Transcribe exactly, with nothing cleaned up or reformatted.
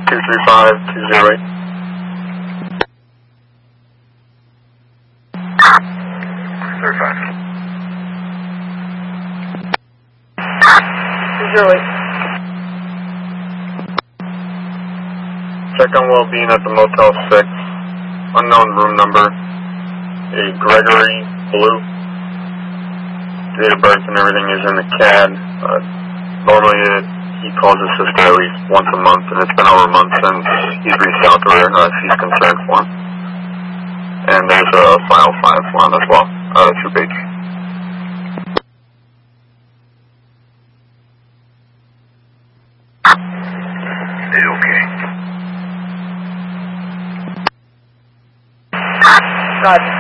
two three five two zero eight. thirty-five. two zero eight. Check on well-being at the Motel six. Unknown room number. A Gregory Blue. Date of birth and everything is in the C A D. Uh, normally it, he calls his sister at least once a month, and it's been over a month since he's reached out to her. Uh, she's concerned for him. And there's a file five for him as well. Uh, two page. Okay. Roger.